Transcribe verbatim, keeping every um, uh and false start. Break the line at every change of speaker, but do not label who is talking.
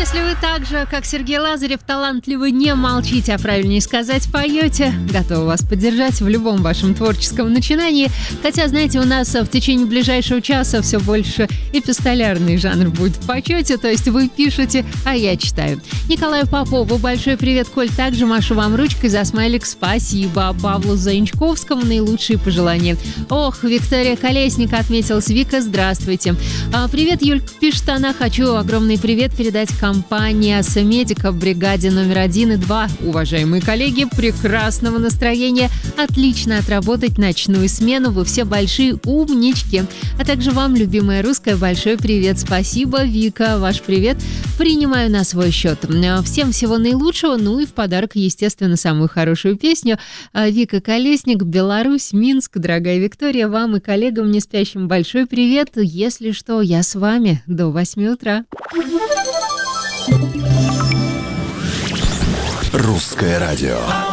Если вы так же, как Сергей Лазарев, талантливы, не молчите, а правильнее сказать, поете, готовы вас поддержать в любом вашем творческом начинании. Хотя, знаете, у нас в течение ближайшего часа все больше эпистолярный жанр будет в почете, то есть вы пишете, а я читаю. Николаю Попову большой привет, Коль, также машу вам ручкой за смайлик, спасибо. Павлу Заинчковскому наилучшие пожелания. Ох, Виктория Колесник отметилась. Вика, здравствуйте. А, привет, Юлька пишет она, хочу огромный привет передать компании Асомедика в бригаде номер один и два. Уважаемые коллеги, прекрасного настроения, отлично отработать ночную смену, вы все большие умнички. А также вам, любимая русская, большой привет. Спасибо, Вика, ваш привет принимаю на свой счет. Всем всего наилучшего, ну и в подарок, естественно, самую хорошую песню. Вика Колесник, Беларусь, Минск. Дорогая Виктория, вам и коллегам не спящим большой привет. Если что, я с вами до восьми утра.
Русское радио.